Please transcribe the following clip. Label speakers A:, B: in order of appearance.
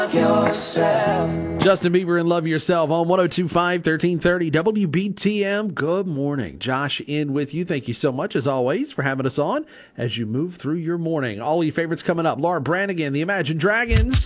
A: Justin Bieber and Love Yourself on 102.5, 1330 WBTM. Good morning. Josh in with you. Thank you so much, as always, for having us on as you move through your morning. All your favorites coming up. Laura Branigan, the Imagine Dragons.